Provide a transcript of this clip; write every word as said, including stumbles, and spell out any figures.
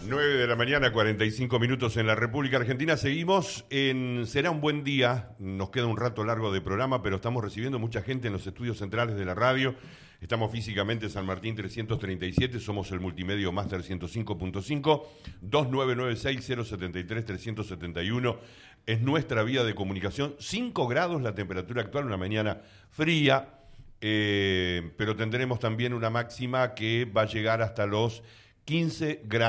nueve de la mañana, cuarenta y cinco minutos en la República Argentina. Seguimos en Será un buen día. Nos queda un rato largo de programa, pero estamos recibiendo mucha gente en los estudios centrales de la radio. Estamos físicamente en San Martín trescientos treinta y siete, somos el Multimedio Máster ciento cinco punto cinco, dos nueve nueve seis cero siete tres tres siete uno es nuestra vía de comunicación. cinco grados la temperatura actual, una mañana fría, eh, pero tendremos también una máxima que va a llegar hasta los quince grados.